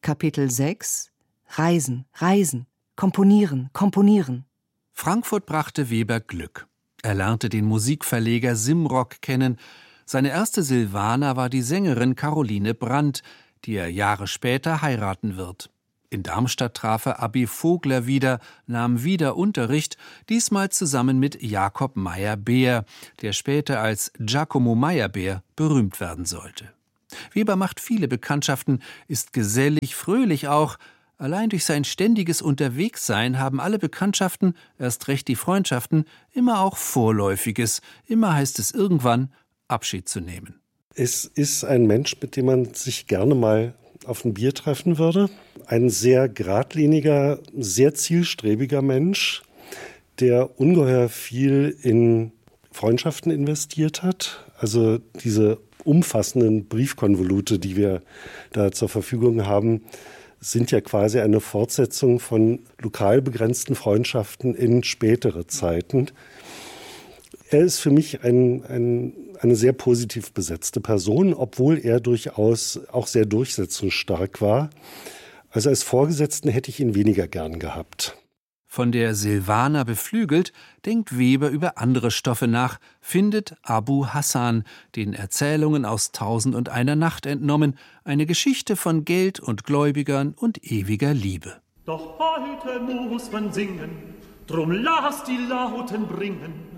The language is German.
Kapitel 6 Reisen, Reisen, Komponieren, Komponieren. Frankfurt brachte Weber Glück. Er lernte den Musikverleger Simrock kennen. Seine erste Silvana war die Sängerin Caroline Brandt, die er Jahre später heiraten wird. In Darmstadt traf er Abi Vogler wieder, nahm wieder Unterricht, diesmal zusammen mit Jakob Meyerbeer, der später als Giacomo Meyerbeer berühmt werden sollte. Weber macht viele Bekanntschaften, ist gesellig, fröhlich auch. Allein durch sein ständiges Unterwegssein haben alle Bekanntschaften, erst recht die Freundschaften, immer auch Vorläufiges. Immer heißt es irgendwann, Abschied zu nehmen. Es ist ein Mensch, mit dem man sich gerne mal auf ein Bier treffen würde. Ein sehr geradliniger, sehr zielstrebiger Mensch, der ungeheuer viel in Freundschaften investiert hat. Also diese umfassenden Briefkonvolute, die wir da zur Verfügung haben, sind ja quasi eine Fortsetzung von lokal begrenzten Freundschaften in spätere Zeiten. Er ist für mich eine sehr positiv besetzte Person, obwohl er durchaus auch sehr durchsetzungsstark war. Also als Vorgesetzten hätte ich ihn weniger gern gehabt. Von der Silvana beflügelt, denkt Weber über andere Stoffe nach, findet Abu Hassan, den Erzählungen aus 1001 Nacht entnommen, eine Geschichte von Geld und Gläubigern und ewiger Liebe. Doch heute muss man singen, drum lass die Lauten bringen.